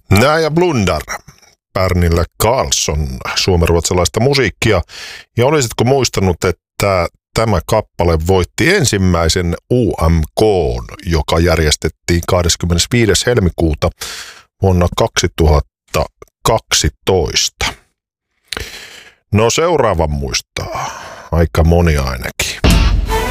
Nää ja Blundar, Pernille Karlsson, suomenruotsalaista musiikkia. Ja olisitko muistanut, että tämä kappale voitti ensimmäisen UMK, joka järjestettiin 25. helmikuuta vuonna 2012. No seuraavan muistaa, aika moni ainakin.